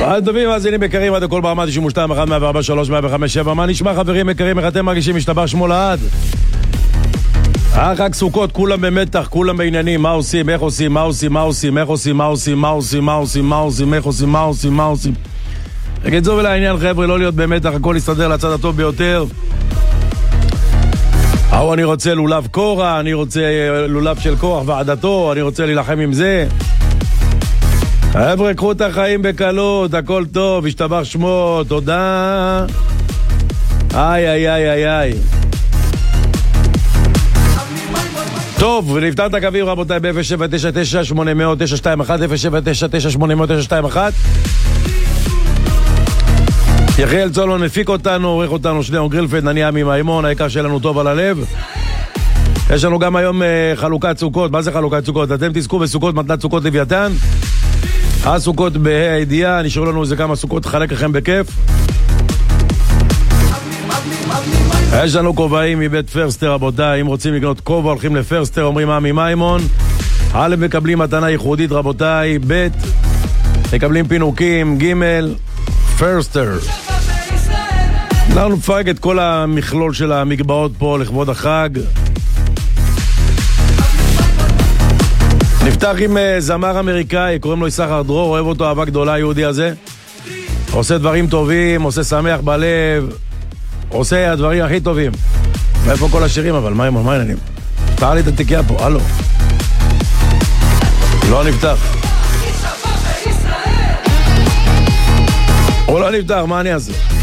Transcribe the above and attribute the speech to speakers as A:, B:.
A: אז טובים, מאזינים יקרים, עד הכל ברמה 92, 1, 104, 3, 105, 7. מה נשמע חברים יקרים, איך אתם מרגישים? משתבח שמו לעד. חג סוכות, כולם במתח, כולם בעניינים. מה עושים, איך עושים, מה עושים, מה עושים, איך עושים, מה עושים, מה עושים, מה עושים, מה עושים, איך עושים, מה עושים, מה עושים. בקיצור ולעניין חבר'ה, לא להיות במתח, הכל יסתדר לצד הטוב ביותר. אני רוצה לולב קורח, אני רוצה לולב של קורח ועדתו, אני רוצה להילחם עם זה. חבר'ה, קחו את החיים בקלות, הכל טוב, השתבח שמו, תודה. איי, איי, איי, איי, איי. טוב, ונפתר את הקווים רבותיי ב-0799-800-921, 0799-800-921. יחיאל צולון מפיק אותנו, עורך אותנו שניאור גרילפלד, אני עמי מימון, העיקר שלנו טוב על הלב. יש לנו גם היום חלוקת סוכות. מה זה חלוקת סוכות? אתם תזכו בסוכות מתנת סוכות לוויתן. הסוכות בהידיעה, נשארו לנו איזה כמה סוכות, חלק לכם בכיף. יש לנו כובעים מבית פרסטר רבותיי, אם רוצים לקנות כובע הולכים לפרסטר, אומרים עמי מימון. א' מקבלים מתנה ייחודית רבותיי, ב' מקבלים פינוקים, ג' פרסטר. אנחנו נפרק את כל המכלול של המגבעות פה לכבוד החג. נפתח עם זמר אמריקאי, קוראים לו יששכר דרור, אוהב אותו אהבה גדולה היהודי הזה. עושה דברים טובים, עושה שמח בלב, עושה הדברים הכי טובים. מאיפה כל השירים אבל? מה העניינים? פתח לי את התיקייה פה, הלו. לא נפתח. הוא לא נפתח, מה אני אעשה?